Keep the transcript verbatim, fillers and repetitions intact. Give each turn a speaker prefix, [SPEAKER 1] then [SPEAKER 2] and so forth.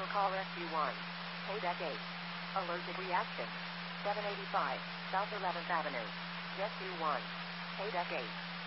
[SPEAKER 1] call Rescue one. Payback eight. Allergic reaction. seven eighty-five, South eleventh Avenue. Rescue one. Payback eight.